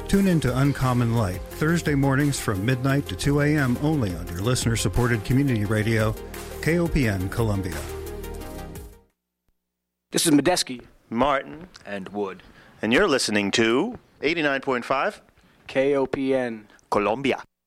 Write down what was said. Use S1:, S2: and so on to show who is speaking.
S1: Tune in to Uncommon Light, Thursday mornings from midnight to 2 a.m. only on your listener-supported community radio, KOPN Columbia.
S2: This is Medeski,
S3: Martin,
S2: and Wood.
S3: and you're listening to 89.5
S2: KOPN
S3: Colombia.